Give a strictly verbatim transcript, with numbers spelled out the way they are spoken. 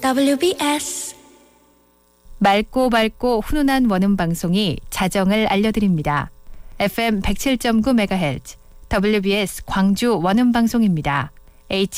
더블유비에스 맑고 밝고 훈훈한 원음 방송이 자정을 알려드립니다. 에프엠 백칠 점 구 메가헤르츠 더블유비에스 광주 원음 방송입니다.